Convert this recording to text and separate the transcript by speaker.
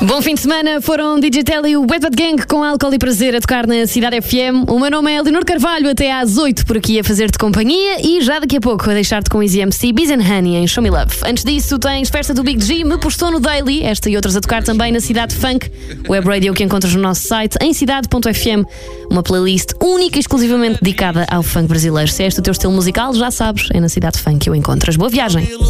Speaker 1: Bom fim de semana, foram Digital e o Wet Wet Gang com Álcool e Prazer a tocar na Cidade FM. O meu nome é Leonor Carvalho, até às 8 por aqui a fazer-te companhia e já daqui a pouco a deixar-te com Easy MC, Biz and Honey em Show Me Love. Antes disso tens festa do Big G, Me Postou no Daily, esta e outras a tocar também na Cidade Funk, web radio que encontras no nosso site em cidade.fm, uma playlist única e exclusivamente dedicada ao funk brasileiro. Se é este o teu estilo musical, já sabes, é na Cidade Funk que o encontras. Boa viagem!